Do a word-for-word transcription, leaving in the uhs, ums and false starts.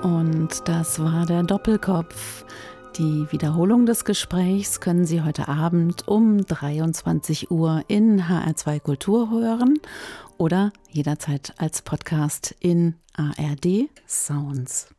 Und das war der Doppelkopf. Die Wiederholung des Gesprächs können Sie heute Abend um dreiundzwanzig Uhr in H R zwei Kultur hören oder jederzeit als Podcast in A R D Sounds.